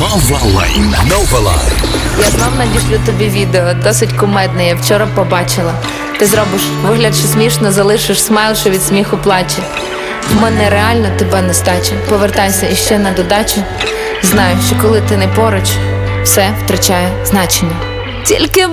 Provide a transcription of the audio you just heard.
Nova Line. Nova Line. Я знов надішлю тобі відео, досить кумедне, я вчора побачила. Ти зробиш вигляд, що смішно, залишиш смайл, що від сміху плаче. В мене реально тебе нестача. Повертайся іще на додачу. Знаю, що коли ти не поруч, все втрачає значення. Тільки